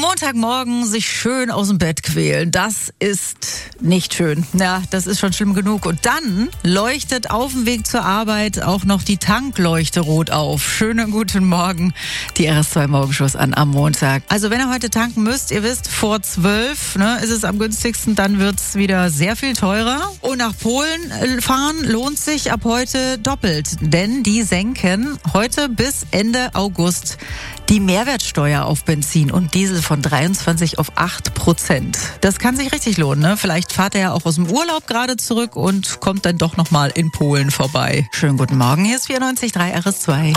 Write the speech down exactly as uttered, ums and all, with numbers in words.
Montagmorgen sich schön aus dem Bett quälen, das ist nicht schön. Ja, das ist schon schlimm genug. Und dann leuchtet auf dem Weg zur Arbeit auch noch die Tankleuchte rot auf. Schönen guten Morgen, die R S zwei Morgenshows an am Montag. Also wenn ihr heute tanken müsst, ihr wisst, vor zwölf ne, ist es am günstigsten, dann wird's wieder sehr viel teurer. Und nach Polen fahren lohnt sich ab heute doppelt, denn die senken heute bis Ende August die Mehrwertsteuer auf Benzin und Diesel von dreiundzwanzig auf acht Prozent. Das kann sich richtig lohnen, ne? Vielleicht fahrt ihr ja auch aus dem Urlaub gerade zurück und kommt dann doch nochmal in Polen vorbei. Schönen guten Morgen, hier ist vierundneunzig Komma drei R S zwei.